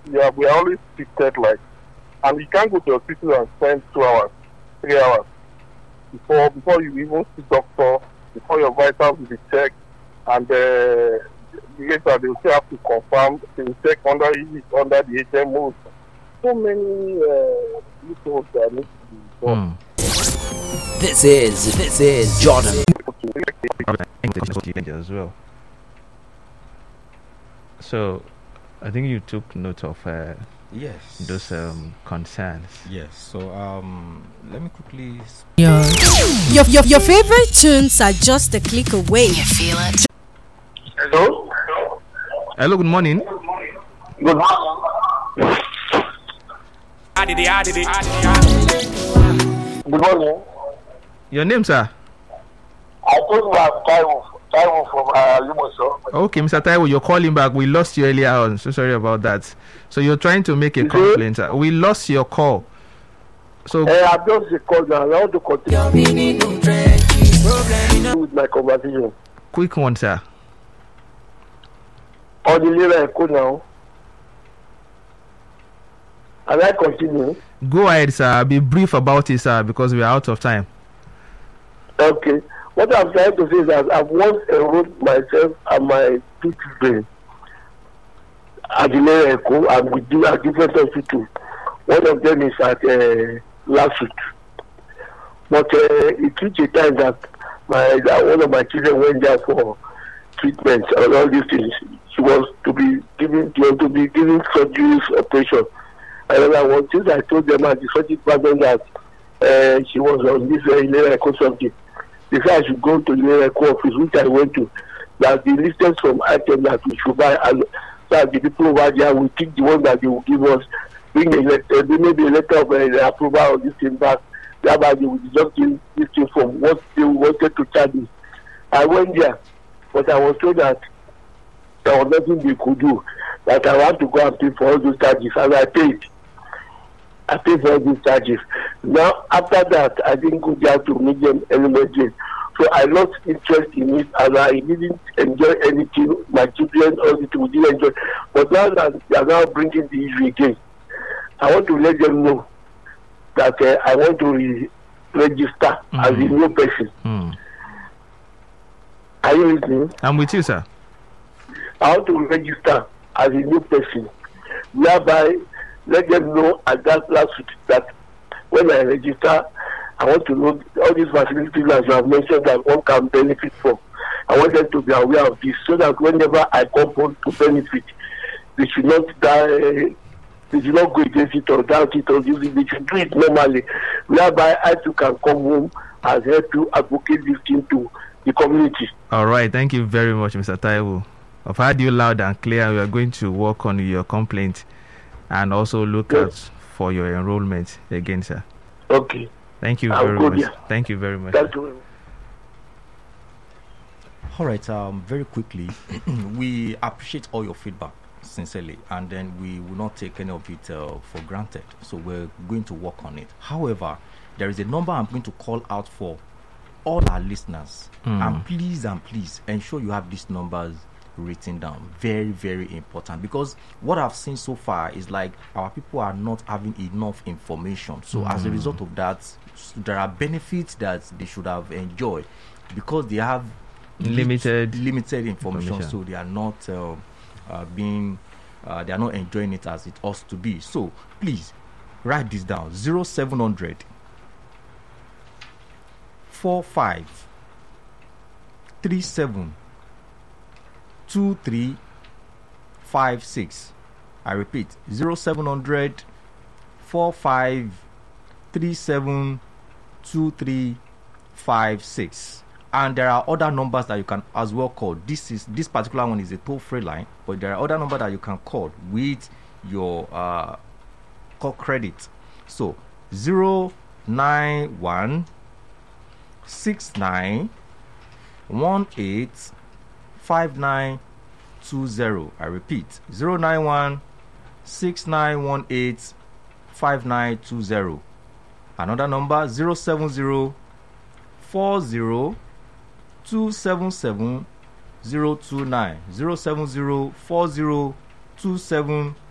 we are always treated like, and you can't go to the hospital and spend 2 hours, 3 hours before you even see doctor, before your vitals will be checked, and later they will still have to confirm, they will check under the HMO. So many details that need to be done. This is Jordan. As well. So, I think you took note of Yes. those concerns. Yes. So let me quickly. Your favorite tunes are just a click away. You feel it? Hello? Hello, good morning. Good morning. Good morning. Your name, sir? I told you I'm Taiwo from Limoso. Okay, Mr. Taiwo, you're calling back. We lost you earlier on. So sorry about that. So you're trying to make a complaint, sir. We lost your call. So I've just called now. I want to continue with my conversation. quick one, sir. On the Lera Echo now. And I continue. Go ahead, sir. Be brief about it, sir, because we are out of time. Okay. What I'm trying to say is that I've once enrolled myself and my two children at the Lera Echo, and we do at different hospitals. One of them is at last week. But it reached a time that one of my children went there for treatment and all these things. She was to be giving surgeries, operation. And I was, since I told them at the surgery department that she was on this Lera Echo subject, they said I should go to the Lera Echo office, which I went to. That the listed some items that we should buy, and so that the people over there will take the one that they will give us, bring a letter, maybe a letter of approval of this thing back. Thereby they will deduct this thing from what they wanted to charge me. I went there, but I was told that there was nothing they could do, that I want to go and pay for all those charges, and I paid. I paid for all these charges. Now, after that, I didn't go there to meet them anymore. So I lost interest in it, and I didn't enjoy anything. My children, all the people didn't enjoy. But now that they are now bringing the issue again, I want to let them know that I want to register as a new person. Are you listening? I'm with you, sir. I want to register as a new person. Thereby, let them know at that last week that when I register, I want to know all these facilities that you have mentioned that one can benefit from. I want them to be aware of this so that whenever I come home to benefit, they should not die. They should not go against it or doubt it or use it. They should do it normally. Whereby I too can come home and help you advocate this thing to the community. All right. Thank you very much, Mr. Taiwo. I've heard you loud and clear. We are going to work on your complaint and also look out for your enrollment again, sir. Okay. Thank you very much. Yeah. Thank you very much. Thank you. All right. Very quickly, we appreciate all your feedback sincerely, and then we will not take any of it for granted. So we're going to work on it. However, there is a number I'm going to call out for all our listeners, and please ensure you have these numbers written down. Very, very important, because what I've seen so far is like our people are not having enough information. So as a result of that, there are benefits that they should have enjoyed because they have limited information. So they are not they are not enjoying it as it ought to be. So please write this down: 0700 45 37 2356. I repeat: 0700 45 37 2356. And there are other numbers that you can as well call. This particular one is a toll-free line, but there are other numbers that you can call with your call credit. So 091 69 18 5920. I repeat: 091 6918 5920. Another number: 070 40 277 029. 070 40 27